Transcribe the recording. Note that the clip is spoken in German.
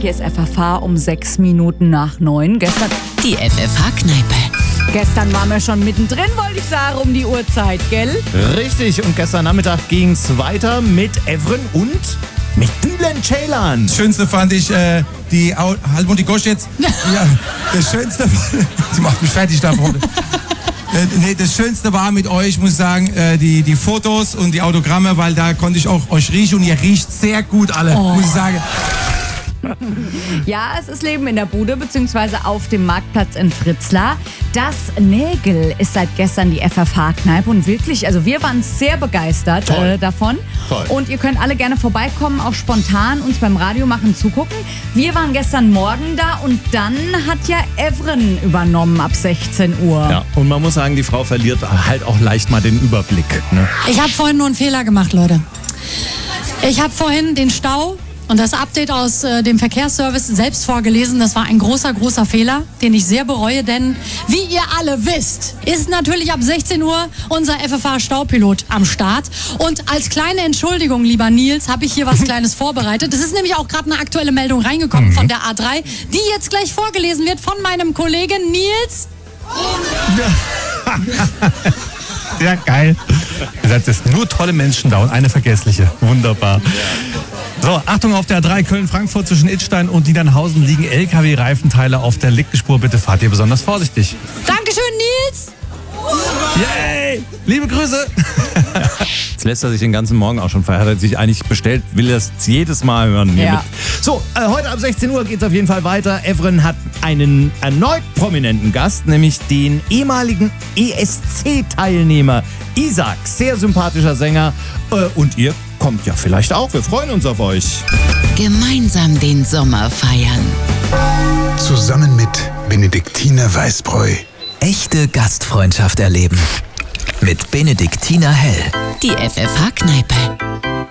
Hier ist FFH um 6 Minuten nach 9. Die FFH-Kneipe. Gestern waren wir schon mittendrin, wollte ich sagen, um die Uhrzeit, gell? Richtig, und gestern Nachmittag ging's weiter mit Evren und mit Bülent Ceylan. Das Schönste fand ich die Halbmutti Gosch jetzt. Ja, das Schönste, sie macht mich fertig da vorne. Nee, das Schönste war mit euch, muss ich sagen, die Fotos und die Autogramme, weil da konnte ich auch euch riechen und ihr riecht sehr gut alle, muss ich sagen. Ja, es ist Leben in der Bude, beziehungsweise auf dem Marktplatz in Fritzlar. Das Nägel ist seit gestern die FFH-Kneipe und wirklich, also wir waren sehr begeistert davon. Toll. Und ihr könnt alle gerne vorbeikommen, auch spontan uns beim Radiomachen zugucken. Wir waren gestern Morgen da und dann hat ja Evren übernommen ab 16 Uhr. Ja, und man muss sagen, die Frau verliert halt auch leicht mal den Überblick. Ne? Ich habe vorhin nur einen Fehler gemacht, Leute. Ich habe vorhin den Stau und das Update aus dem Verkehrsservice selbst vorgelesen. Das war ein großer, großer Fehler, den ich sehr bereue, denn wie ihr alle wisst, ist natürlich ab 16 Uhr unser FFH-Staupilot am Start. Und als kleine Entschuldigung, lieber Nils, habe ich hier was Kleines vorbereitet. Es ist nämlich auch gerade eine aktuelle Meldung reingekommen von der A3, die jetzt gleich vorgelesen wird von meinem Kollegen Nils. Ja, geil. Ihr seid jetzt nur tolle Menschen da und eine vergessliche. Wunderbar. So, Achtung, auf der A3 Köln-Frankfurt zwischen Idstein und Niedernhausen liegen LKW-Reifenteile auf der linken Spur. Bitte fahrt ihr besonders vorsichtig. Dankeschön, Nils. Yay! Liebe Grüße! Jetzt lässt er sich den ganzen Morgen auch schon feiern. Hat er sich eigentlich bestellt, will das jedes Mal hören. Hier Ja. mit. So, heute ab 16 Uhr geht's auf jeden Fall weiter. Evren hat einen erneut prominenten Gast, nämlich den ehemaligen ESC-Teilnehmer Isaac. Sehr sympathischer Sänger. Und ihr kommt ja vielleicht auch. Wir freuen uns auf euch. Gemeinsam den Sommer feiern. Zusammen mit Benediktiner Weißbräu. Echte Gastfreundschaft erleben. Mit Benediktiner Hell. Die FFH-Kneipe.